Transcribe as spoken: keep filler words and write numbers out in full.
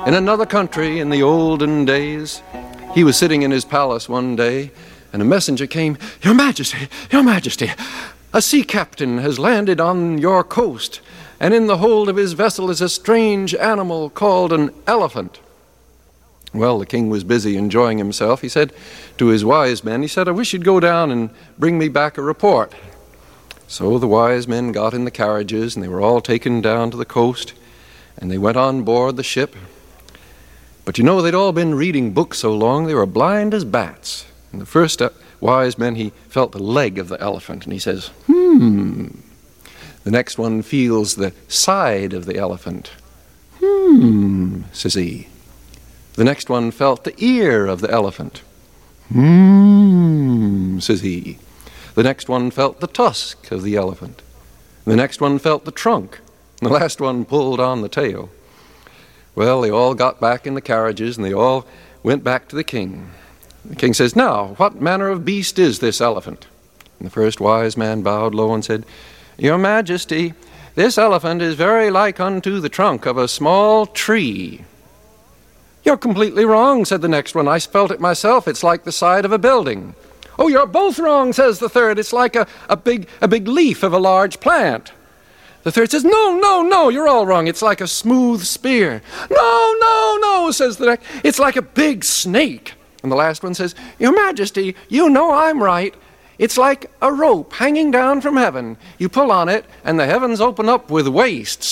In another country, in the olden days, he was sitting in his palace one day, and a messenger came. "Your Majesty, Your Majesty, a sea captain has landed on your coast, and in the hold of his vessel is a strange animal called an elephant." Well, the king was busy enjoying himself. He said to his wise men, he said, "I wish you'd go down and bring me back a report." So the wise men got in the carriages, and they were all taken down to the coast, and they went on board the ship. But you know, they'd all been reading books so long, they were blind as bats. And the first wise man, he felt the leg of the elephant, and he says, "Hmm." The next one feels the side of the elephant. "Hmm," says he. The next one felt the ear of the elephant. "Hmm," says he. The next one felt the tusk of the elephant. The next one felt the trunk. And the last one pulled on the tail. Well, they all got back in the carriages, and they all went back to the king. The king says, "Now, what manner of beast is this elephant?" And the first wise man bowed low and said, "Your Majesty, this elephant is very like unto the trunk of a small tree." "You're completely wrong," said the next one. "I felt it myself. It's like the side of a building." "Oh, you're both wrong," says the third. "It's like a, a big a big leaf of a large plant." The third says, "No, no, no, you're all wrong. It's like a smooth spear." "No, no, no," says the next. "It's like a big snake." And the last one says, "Your Majesty, you know I'm right. It's like a rope hanging down from heaven. You pull on it, and the heavens open up with waste